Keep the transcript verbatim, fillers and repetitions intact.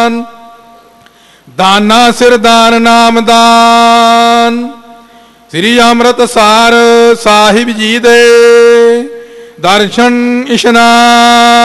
ਦਾਨ, ਦਾਨਾ ਸਿਰ ਦਾਨ ਨਾਮ ਦਾਨ। ਸ੍ਰੀ ਅੰਮ੍ਰਿਤਸਰ ਸਾਹਿਬ ਜੀ ਦੇ ਦਰਸ਼ਨ ਇਸ਼ਨਾਨ।